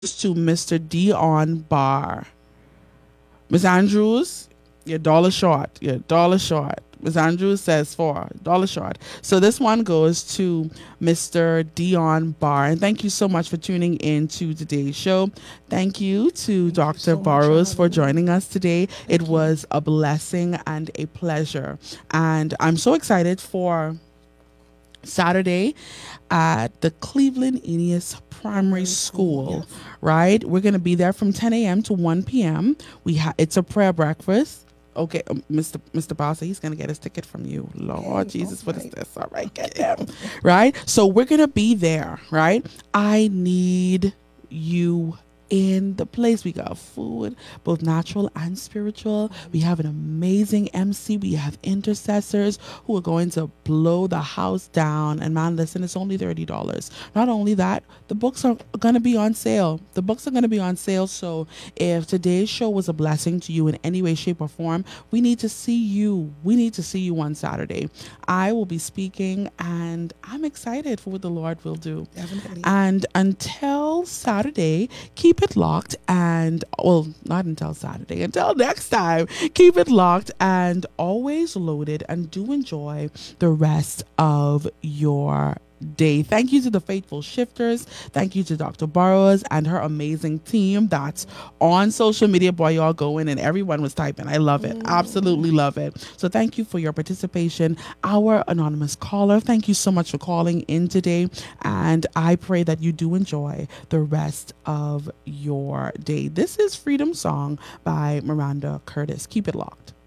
to Mr. Dion Barr. Miss Andrews, you're dollar short. You're dollar short. Miss Andrews says $4 short. So this one goes to Mr. Dion Barr. And thank you so much for tuning in to today's show. Thank you to Dr. Burrows for joining us today. It was a blessing and a pleasure. And I'm so excited for Saturday at the Cleveland Eneas Primary School, right? We're going to be there from 10 a.m. to 1 p.m. It's a prayer breakfast. Okay, Mr. Bowser, he's gonna get his ticket from you. Lord Jesus, what is this? All right, get him. Right? So we're gonna be there, right? I need you in the place. We got food, both natural and spiritual. We have an amazing MC. We have intercessors who are going to blow the house down. And man, listen, it's only $30. Not only that, the books are going to be on sale. The books are going to be on sale. So if today's show was a blessing to you in any way, shape, or form, we need to see you. We need to see you on Saturday. I will be speaking and I'm excited for what the Lord will do. Definitely. And until Saturday, keep it locked and, well, not until Saturday, until next time, keep it locked and always loaded, and do enjoy the rest of your day. Thank you to the faithful shifters. Thank you to Dr. Burrows and her amazing team that's on social media. Boy, y'all going and everyone was typing. I love it. Absolutely love it. So thank you for your participation. Our anonymous caller, thank you so much for calling in today. And I pray that you do enjoy the rest of your day. This is Freedom Song by Miranda Curtis. Keep it locked.